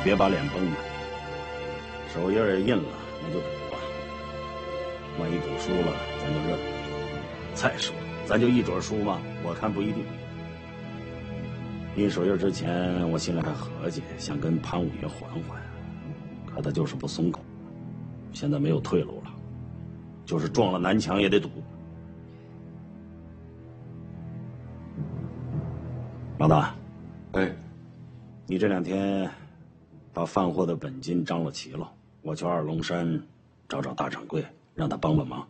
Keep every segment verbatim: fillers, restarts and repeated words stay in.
别把脸绷着，手印儿印了，那就赌吧。万一赌输了，咱就认了。再说，咱就一准输吗？我看不一定。印手印之前，我心里还合计，想跟潘五爷缓缓，可他就是不松口。现在没有退路了，就是撞了南墙也得赌。老大， 哎， 你这两天把放货的本金张罗齐了，我去二龙山找找大掌柜，让他帮帮忙。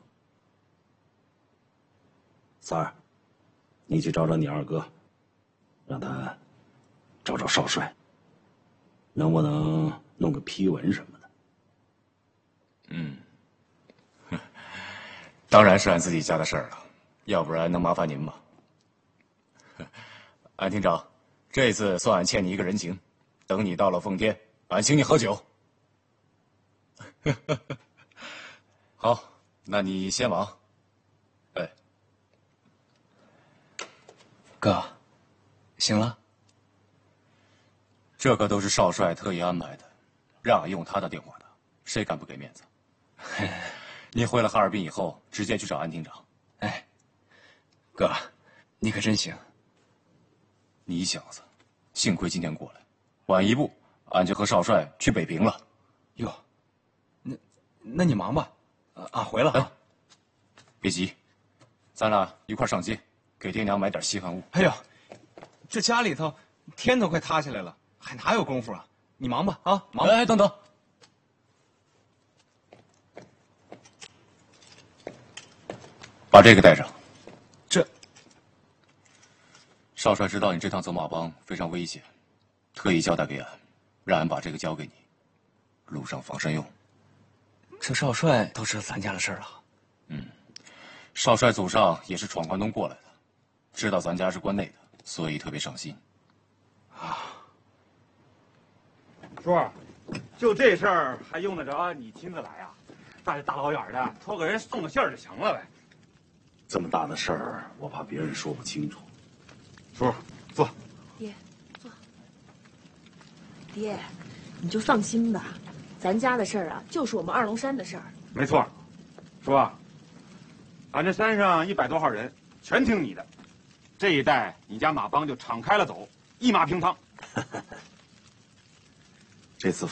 三儿，你去找找你二哥，让他找找少帅，能不能弄个批文什么的？ 嗯，当然是俺自己家的事儿了，要不然能麻烦您吗？安厅长，这次算俺欠你一个人情，等你到了奉天，俺请你喝酒。好，那你先忙。哎， 哥，行了。 这可都是少帅特意安排的，让俺用他的电话的，谁敢不给面子？你回了哈尔滨以后，直接去找安厅长。 哎，哥，你可真行。 你小子，幸亏今天过来，晚一步，俺就和少帅去北平了。 哟，那那你忙吧，啊，俺回了啊。 别急，咱俩一块上街，给爹娘买点稀罕物。 哎呦，这家里头天都快塌下来了，还哪有功夫啊？你忙吧，啊，忙。 哎，等等，把这个带上。 这。 少帅知道你这趟走马帮非常危险，特意交代给俺，让俺把这个交给你，路上防身用。 这少帅都知道咱家的事儿了。 嗯，少帅祖上也是闯关东过来的，知道咱家是关内的，所以特别上心。 啊， 叔，就这事儿还用得着你亲自来啊？大大老远的，托个人送个信儿就行了呗。 这么大的事儿，我怕别人说不清楚。 叔，坐。 爹，坐。爹，你就放心吧，咱家的事儿啊，就是我们二龙山的事儿。 没错，叔啊，俺这山上一百多号人，全听你的。这一带你家马帮就敞开了走，一马平仓。 这次